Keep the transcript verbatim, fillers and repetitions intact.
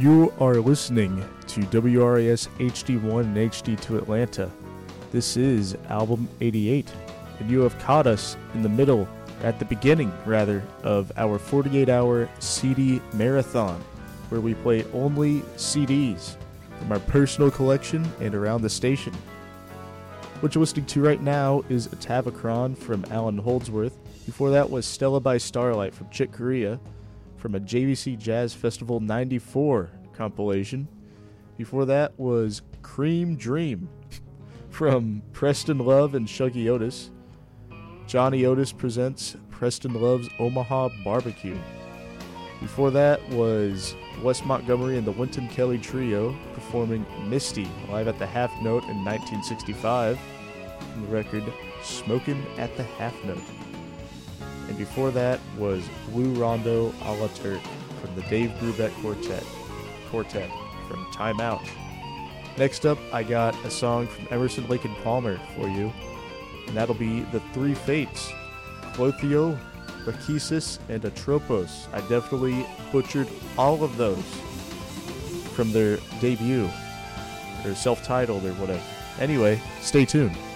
You are listening to W R A S H D one and H D two Atlanta. This is album eighty-eight, and you have caught us in the middle, at the beginning, rather, of our forty-eight hour C D marathon, where we play only C Ds from our personal collection and around the station. What you're listening to right now is Atavachron from Alan Holdsworth. Before that was Stella by Starlight from Chick Corea, from a J V C Jazz Festival ninety-four compilation. Before that was Cream Dream from Preston Love and Shuggy Otis. Johnny Otis presents Preston Love's Omaha Barbecue. Before that was Wes Montgomery and the Wynton Kelly Trio performing Misty live at the Half Note in nineteen sixty-five from the record Smokin' at the Half Note. And before that was Blue Rondo a la Turk from the Dave Brubeck Quartet, Quartet from Time Out. Next up, I got a song from Emerson, Lake and Palmer for you, and that'll be The Three Fates, Clothio, Lachesis, and Atropos. I definitely butchered all of those from their debut, or self-titled or whatever. Anyway, stay tuned.